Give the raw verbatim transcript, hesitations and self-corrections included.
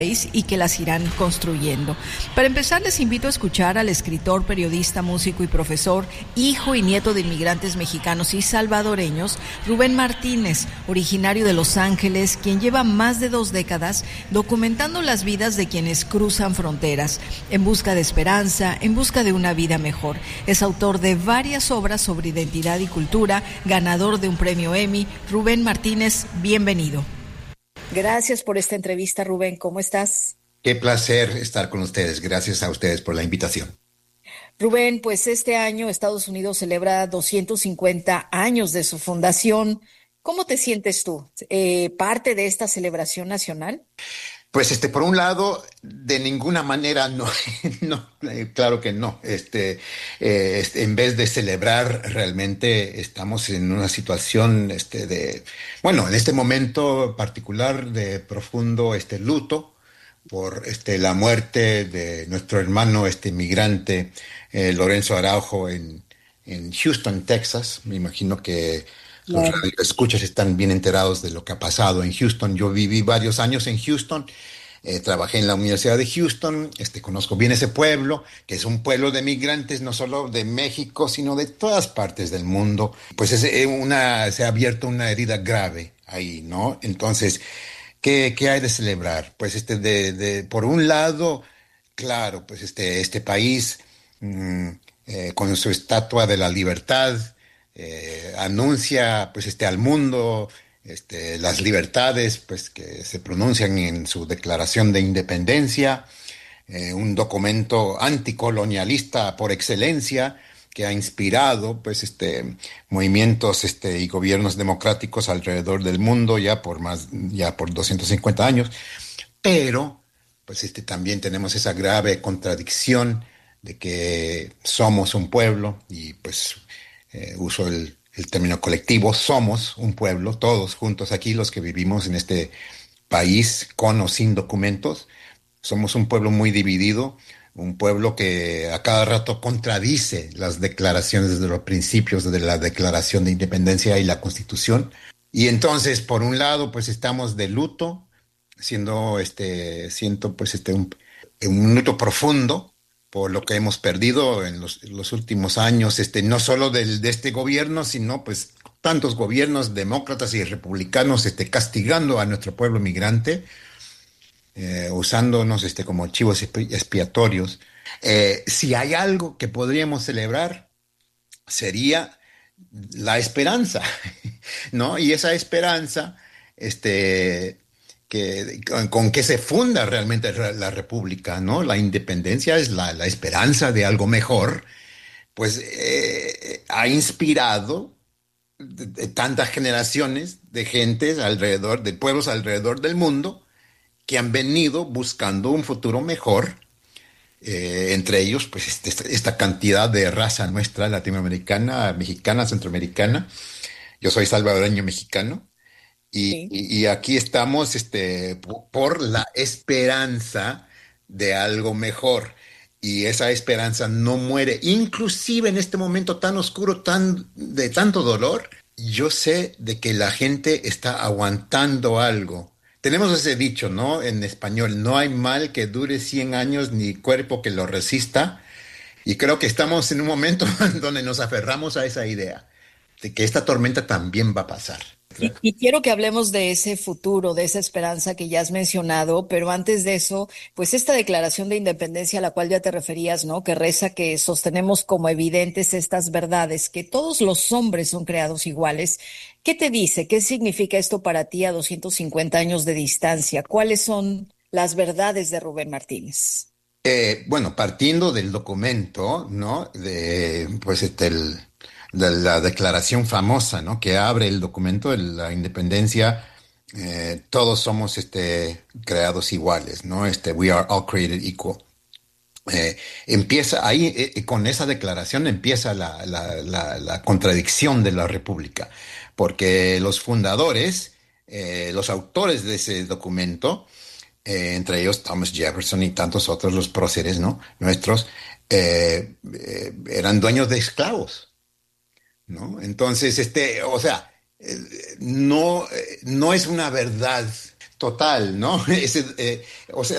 y que las irán construyendo. Para empezar, les invito a escuchar al escritor, periodista, músico y profesor, hijo y nieto de inmigrantes mexicanos y salvadoreños, Rubén Martínez, originario de Los Ángeles, quien lleva más de dos décadas documentando las vidas de quienes cruzan fronteras, en busca de esperanza, en busca de una vida mejor. Es autor de varias obras sobre identidad y cultura, ganador de un premio Emmy. Rubén Martínez, bienvenido. Gracias por esta entrevista, Rubén. ¿Cómo estás? Qué placer estar con ustedes. Gracias a ustedes por la invitación. Rubén, pues este año Estados Unidos celebra doscientos cincuenta años de su fundación. ¿Cómo te sientes tú? Eh, ¿parte de esta celebración nacional? Pues este, por un lado, de ninguna manera no, no, eh, claro que no. Este, eh, este, en vez de celebrar, realmente estamos en una situación, este, de, bueno, en este momento particular de profundo, este, luto por, este, la muerte de nuestro hermano, este, inmigrante, eh, Lorenzo Araujo en, en Houston, Texas. Me imagino que los Claro. radioescuchas están bien enterados de lo que ha pasado en Houston. Yo viví varios años en Houston, eh, trabajé en la Universidad de Houston, este, conozco bien ese pueblo, que es un pueblo de migrantes, no solo de México, sino de todas partes del mundo. Pues es eh, una, se ha abierto una herida grave ahí, ¿no? Entonces, ¿qué, qué hay de celebrar? Pues este, de, de, por un lado, claro, pues este, este país, mm, eh, con su estatua de la libertad, eh, anuncia pues este al mundo este, las libertades pues que se pronuncian en su declaración de independencia, eh, un documento anticolonialista por excelencia que ha inspirado pues este movimientos este y gobiernos democráticos alrededor del mundo ya por más ya por doscientos cincuenta años. Pero pues este también tenemos esa grave contradicción de que somos un pueblo y pues eh, uso el, el término colectivo, somos un pueblo, todos juntos aquí, los que vivimos en este país con o sin documentos, somos un pueblo muy dividido, un pueblo que a cada rato contradice las declaraciones de los principios de la Declaración de Independencia y la Constitución. Y entonces, por un lado, pues estamos de luto, siendo este, siento pues este un, un luto profundo por lo que hemos perdido en los, en los últimos años, este, no solo del, de este gobierno, sino pues tantos gobiernos demócratas y republicanos este, castigando a nuestro pueblo migrante, eh, usándonos este, como chivos expiatorios. Eh, si hay algo que podríamos celebrar, sería la esperanza, ¿no? Y esa esperanza, este, que, con, con que se funda realmente la república, ¿no? La independencia es la, la esperanza de algo mejor, pues eh, ha inspirado de, de tantas generaciones de gentes alrededor, de pueblos alrededor del mundo, que han venido buscando un futuro mejor, eh, entre ellos, pues este, esta cantidad de raza nuestra, latinoamericana, mexicana, centroamericana. Yo soy salvadoreño mexicano y, Sí. y, y aquí estamos este, por la esperanza de algo mejor. Y esa esperanza no muere, inclusive en este momento tan oscuro, tan, de tanto dolor. Yo sé de que la gente está aguantando algo. Tenemos ese dicho, ¿no? En español, no hay mal que dure cien años ni cuerpo que lo resista. Y creo que estamos en un momento donde nos aferramos a esa idea, de que esta tormenta también va a pasar. Y, y quiero que hablemos de ese futuro, de esa esperanza que ya has mencionado, pero antes de eso, pues esta declaración de independencia a la cual ya te referías, ¿no? Que reza que sostenemos como evidentes estas verdades, que todos los hombres son creados iguales. ¿Qué te dice? ¿Qué significa esto para ti a doscientos cincuenta años de distancia? ¿Cuáles son las verdades de Rubén Martínez? Eh, bueno, partiendo del documento, ¿no? De, pues, este, el- de la declaración famosa, ¿no? Que abre el documento de la independencia, eh, todos somos, este, creados iguales, ¿no? Este, we are all created equal. Eh, empieza ahí, eh, eh, con esa declaración empieza la, la- la- la contradicción de la República, porque los fundadores, eh, los autores de ese documento, eh, entre ellos Thomas Jefferson y tantos otros, los próceres, ¿no? Nuestros, eh, eh, eran dueños de esclavos, ¿no? Entonces, este, o sea, eh, no, eh, no es una verdad total, ¿no? Ese, eh, o sea,